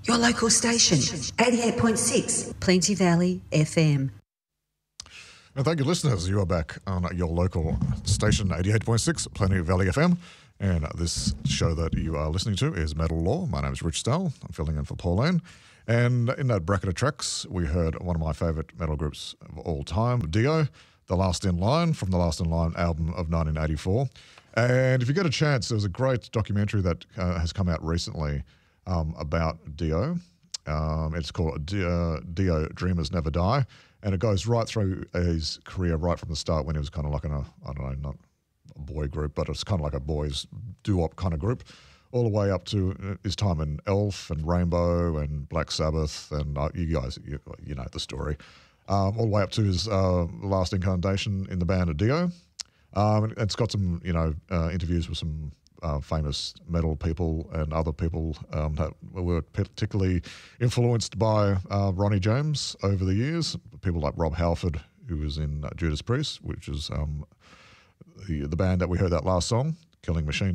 Your local station, 88.6 Plenty Valley FM. And thank you, listeners. You are back on your local station, 88.6 Plenty Valley FM. And this show that you are listening to is Metal Law. My name is Rich Stell. I'm filling in for Pauline. And in that bracket of tracks, we heard one of my favourite metal groups of all time, Dio, The Last in Line, from the Last in Line album of 1984. And if you get a chance, there was a great documentary that has come out recently about Dio. It's called Dio Dreamers Never Die, and it goes right through his career, right from the start when he was kind of like I don't know, not a boy group, but it's kind of like a boys doo-wop kind of group, all the way up to his time in Elf and Rainbow and Black Sabbath, and you guys, you know the story, all the way up to his last incarnation in the band of Dio. It's got some, interviews with some famous metal people and other people that were particularly influenced by Ronnie James over the years. People like Rob Halford, who was in Judas Priest, which is the band that we heard that last song, Killing Machine.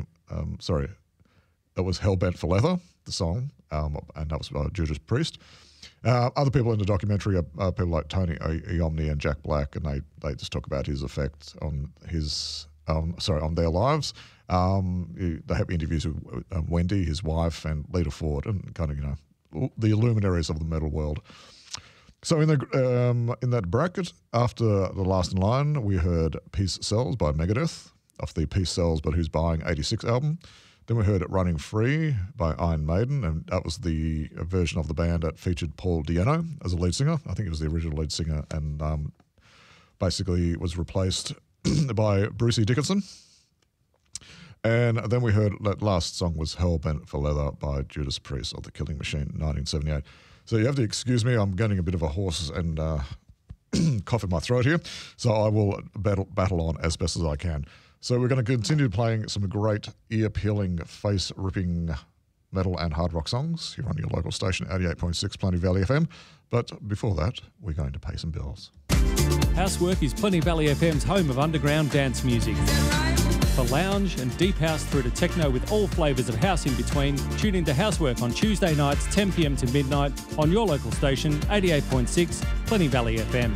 That was Hellbent for Leather, the song, and that was Judas Priest. Other people in the documentary are people like Tony Iommi and Jack Black, and they just talk about his effect on on their lives. They have interviews with Wendy, his wife, and Lita Ford, and kind of the luminaries of the metal world. So in that bracket, after The Last in Line, we heard Peace Sells by Megadeth off the Peace Sells But Who's Buying 86 album. Then we heard Running Free by Iron Maiden, and that was the version of the band that featured Paul Di'Anno as a lead singer. I think he was the original lead singer, and basically was replaced by Brucey Dickinson. And then we heard that last song was Hellbent for Leather by Judas Priest of the Killing Machine, 1978. So you have to excuse me, I'm getting a bit of a hoarse and cough in my throat here, so I will battle on as best as I can. So we're going to continue playing some great ear-peeling, face-ripping metal and hard rock songs here on your local station, 88.6 Plenty Valley FM. But before that, we're going to pay some bills. Housework is Plenty Valley FM's home of underground dance music. For lounge and deep house through to techno with all flavours of house in between, tune into Housework on Tuesday nights 10 p.m. to midnight on your local station, 88.6 Plenty Valley FM.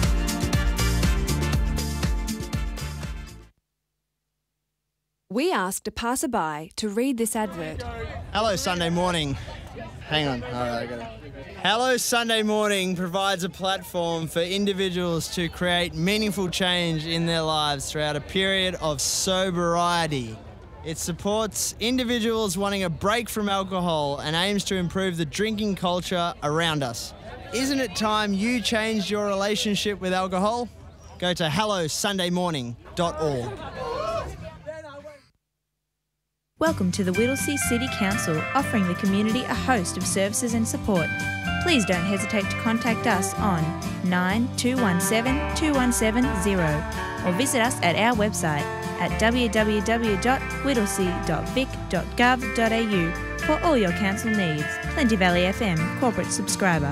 We asked a passerby to read this advert. Hello Sunday Morning. Hang on. All right, I got it. Hello Sunday Morning provides a platform for individuals to create meaningful change in their lives throughout a period of sobriety. It supports individuals wanting a break from alcohol and aims to improve the drinking culture around us. Isn't it time you changed your relationship with alcohol? Go to hellosundaymorning.org. Welcome to the Whittlesea City Council, offering the community a host of services and support. Please don't hesitate to contact us on 9217 2170 or visit us at our website at www.whittlesea.vic.gov.au for all your council needs. Plenty Valley FM, corporate subscriber.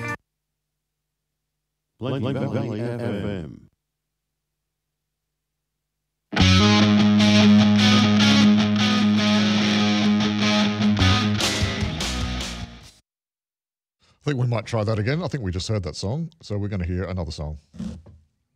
Plenty Valley FM. I think we might try that again. I think we just heard that song, so we're going to hear another song.